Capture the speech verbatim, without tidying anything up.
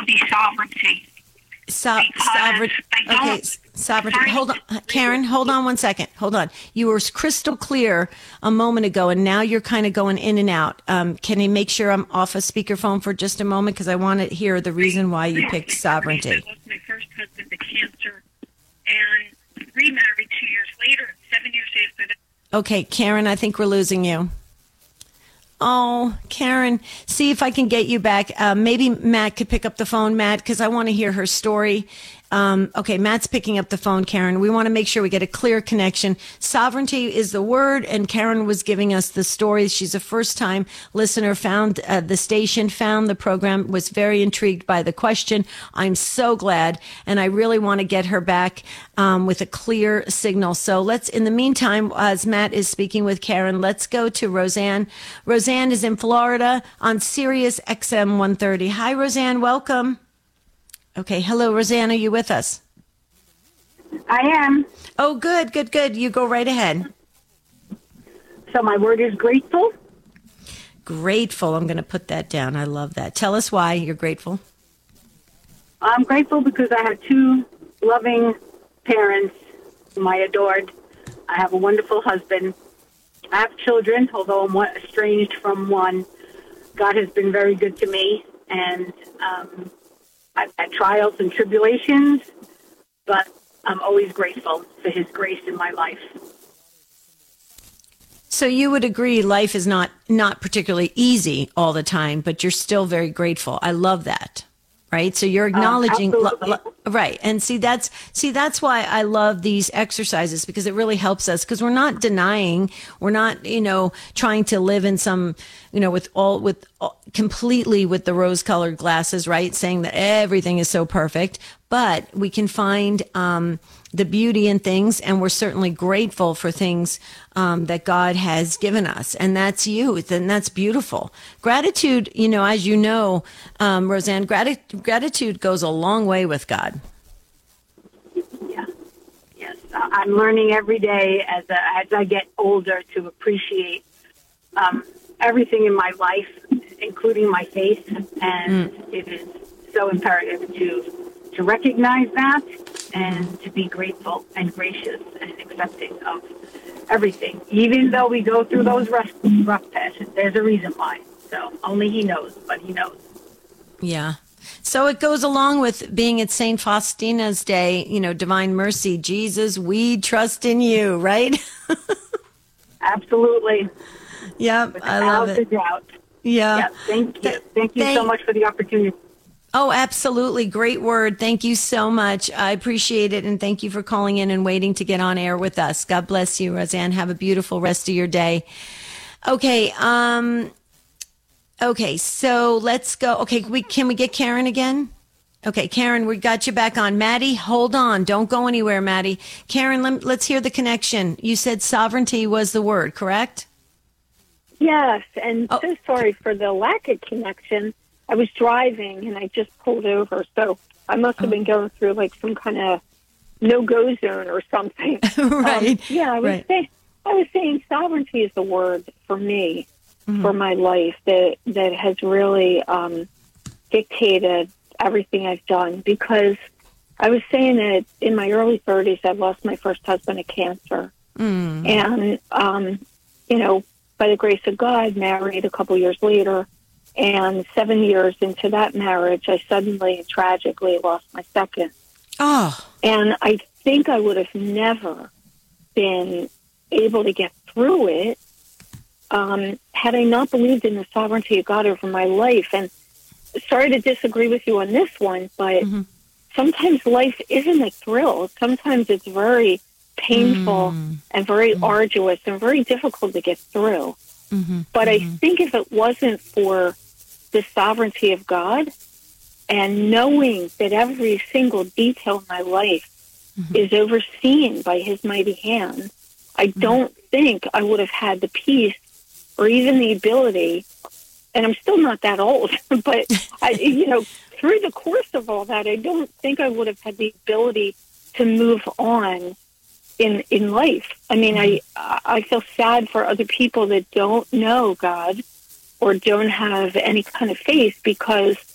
be sovereignty. So, sovereign, okay, sovereignty. Hold on, Karen, hold on one second. Hold on. You were crystal clear a moment ago, and now you're kind of going in and out. Um, can you make sure I'm off a speakerphone for just a moment? Because I want to hear the reason why you picked sovereignty. I lost my first husband to cancer and remarried two years later, seven years after that. Okay, Karen, I think we're losing you. Oh, Karen, see if I can get you back. Uh, maybe Matt could pick up the phone, Matt, because I want to hear her story. Um, okay, Matt's picking up the phone, Karen. We want to make sure we get a clear connection. Sovereignty is the word, and Karen was giving us the story. She's a first-time listener, found uh, the station, found the program, was very intrigued by the question. I'm so glad, and I really want to get her back um, with a clear signal. So let's, in the meantime, as Matt is speaking with Karen, let's go to Roseanne. Roseanne is in Florida on Sirius X M one thirty. Hi, Roseanne. Welcome. Okay. Hello, Roseanne. Are you with us? I am. Oh, good, good, good. You go right ahead. So my word is grateful. Grateful. I'm going to put that down. I love that. Tell us why you're grateful. I'm grateful because I have two loving parents whom I adored. I have a wonderful husband. I have children, although I'm one- estranged from one. God has been very good to me, and um, I've had trials and tribulations, but I'm always grateful for his grace in my life. So you would agree life is not, not particularly easy all the time, but you're still very grateful. I love that. Right. So you're acknowledging, Um, lo- lo- right. And see, that's, see, that's why I love these exercises, because it really helps us, because we're not denying, we're not, you know, trying to live in some, you know, with all, with all, completely with the rose colored glasses, right. Saying that everything is so perfect, but we can find, um, the beauty in things, and we're certainly grateful for things um, that God has given us, and that's you, and that's beautiful. Gratitude, you know, as you know, um, Roseanne, grati- gratitude goes a long way with God. Yeah, yes, I'm learning every day as a, as I get older to appreciate um, everything in my life, including my faith, and mm. it is so imperative to to recognize that and to be grateful and gracious and accepting of everything. Even though we go through those rough, rough patches, there's a reason why. So only he knows, but he knows. Yeah. So it goes along with being at Saint Faustina's Day, you know, Divine Mercy. Jesus, we trust in you, right? Absolutely. Yep, I love it. Doubt. Yeah. yeah. Thank you. Th- thank you thank- so much for the opportunity. Oh, absolutely. Great word. Thank you so much. I appreciate it. And thank you for calling in and waiting to get on air with us. God bless you, Roseanne. Have a beautiful rest of your day. Okay. Um, okay. So let's go. Okay. We, can we get Karen again? Okay. Karen, we got you back on. Maddie, hold on. Don't go anywhere, Maddie. Karen, let, let's hear the connection. You said sovereignty was the word, correct? Yes. And oh. so sorry for the lack of connection. I was driving and I just pulled over, so I must have been going through like some kind of no-go zone or something. right. Um, yeah, I was right. saying, I was saying sovereignty is the word for me, mm-hmm. for my life that that has really um, dictated everything I've done. Because I was saying that in my early thirties, I lost my first husband to cancer, mm. and um, you know, by the grace of God, married a couple years later. And seven years into that marriage, I suddenly and tragically lost my second. Oh. And I think I would have never been able to get through it um, had I not believed in the sovereignty of God over my life. And sorry to disagree with you on this one, but mm-hmm. sometimes life isn't a thrill. Sometimes it's very painful mm-hmm. and very mm-hmm. arduous and very difficult to get through. Mm-hmm. But mm-hmm. I think if it wasn't for the sovereignty of God and knowing that every single detail of my life mm-hmm. is overseen by his mighty hand, I mm-hmm. don't think I would have had the peace or even the ability, and I'm still not that old, but I, you know, through the course of all that, I don't think I would have had the ability to move on in in life. I mean, I I feel sad for other people that don't know God or don't have any kind of faith, because